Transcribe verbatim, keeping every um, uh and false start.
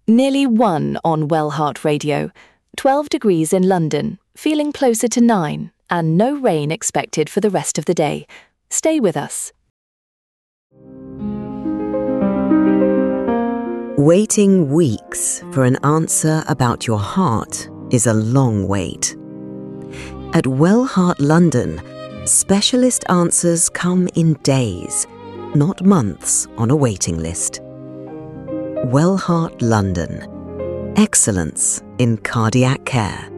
Nearly one on Wellheart Radio. twelve degrees in London, feeling closer to nine, and no rain expected for the rest of the day. Stay with us. Waiting weeks for an answer about your heart is a long wait. At Wellheart London, specialist answers come in days, not months on a waiting list. Wellheart London. Excellence in cardiac care.